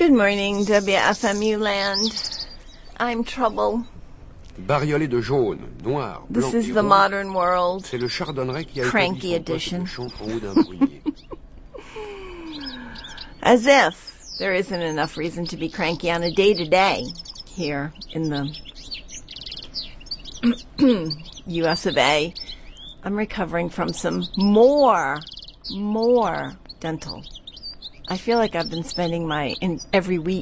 Good morning, WFMU land. I'm Trouble. Bariolé de jaune, noir, This blanc is et the rouge, modern world. c'est le chardonneret qui a Cranky établi son poste edition. de champ en haut d'un bruyer. As if there isn't enough reason to be cranky on a day-to-day here in the US of A. I'm recovering from some more dental. I feel like I've been spending every week